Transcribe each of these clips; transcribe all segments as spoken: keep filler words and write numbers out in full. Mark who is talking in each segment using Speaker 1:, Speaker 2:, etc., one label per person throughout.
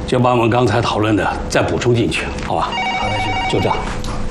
Speaker 1: 就把我们刚才讨论的再补充进去，好吧？
Speaker 2: 好的，局长，
Speaker 1: 就这样。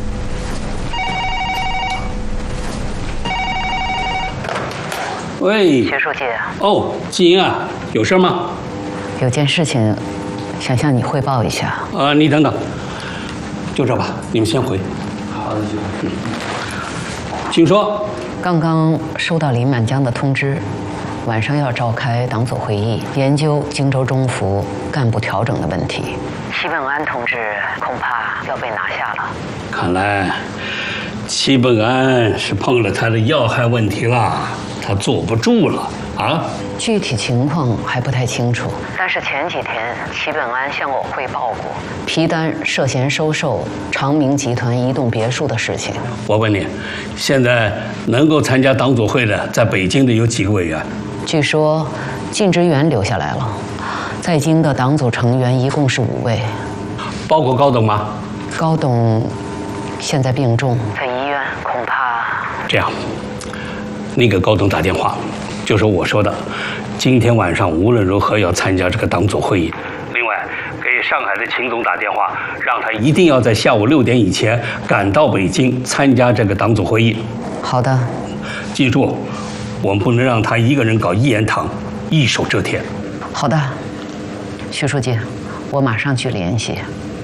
Speaker 1: 喂，
Speaker 3: 徐书记。
Speaker 1: 哦，季莹啊，有事吗？
Speaker 3: 有件事情，想向你汇报一下。
Speaker 1: 呃，你等等，就这吧，你们先回。
Speaker 2: 好的，局长。
Speaker 1: 嗯，请说。
Speaker 3: 刚刚收到林满江的通知，晚上要召开党组会议，研究荆州中府干部调整的问题。齐本安同志恐怕要被拿下了。
Speaker 1: 看来，齐本安是碰了他的要害问题了，他坐不住了啊。
Speaker 3: 具体情况还不太清楚，但是前几天齐本安向我汇报过皮丹涉嫌收受长明集团一栋别墅的事情。
Speaker 1: 我问你，现在能够参加党组会的，在北京的有几个委员？
Speaker 3: 据说靳职员留下来了，在京的党组成员一共是五位，
Speaker 1: 包括高董吗？
Speaker 3: 高董现在病重，在医院，恐怕……
Speaker 1: 这样，你给高董打电话，就说我说的，今天晚上无论如何要参加这个党组会议。另外，给上海的秦总打电话，让他一定要在下午六点以前赶到北京参加这个党组会议。
Speaker 3: 好的。
Speaker 1: 记住，我们不能让他一个人搞一言堂，一手遮天。
Speaker 3: 好的，徐书记，我马上去联系。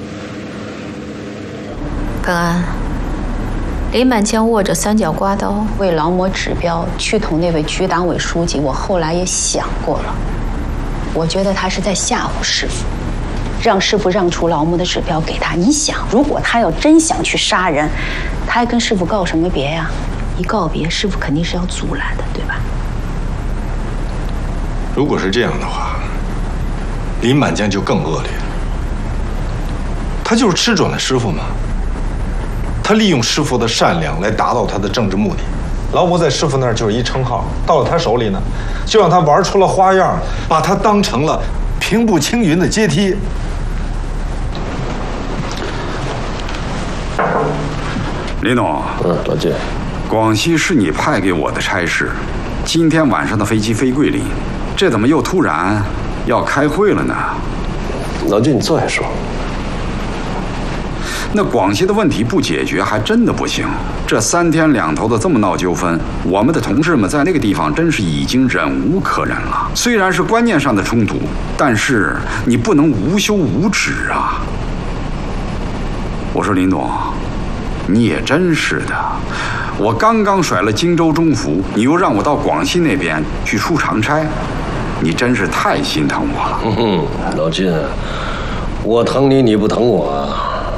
Speaker 4: 本安，林满江握着三角刮刀
Speaker 5: 为劳模指标趋同那位局党委书记，我后来也想过了，我觉得他是在吓唬师傅，让师傅让出劳模的指标给他。你想，如果他要真想去杀人，他还跟师傅告什么别呀？一告别，师傅肯定是要阻拦的，对吧？
Speaker 6: 如果是这样的话，林满江就更恶劣了。他就是吃准了师傅嘛，他利用师傅的善良来达到他的政治目的。劳模在师傅那儿就是一称号，到了他手里呢，就让他玩出了花样，把他当成了平步青云的阶梯。
Speaker 7: 林总，
Speaker 8: 嗯，老季，
Speaker 7: 广西是你派给我的差事，今天晚上的飞机飞桂林，这怎么又突然要开会了呢？
Speaker 8: 老季，你再说。
Speaker 7: 那广西的问题不解决还真的不行。这三天两头的这么闹纠纷，我们的同志们在那个地方真是已经忍无可忍了。虽然是观念上的冲突，但是你不能无休无止啊。我说林总，你也真是的，我刚刚甩了荆州中府，你又让我到广西那边去出长差，你真是太心疼我了。
Speaker 8: 嗯哼，老金，我疼你，你不疼我啊？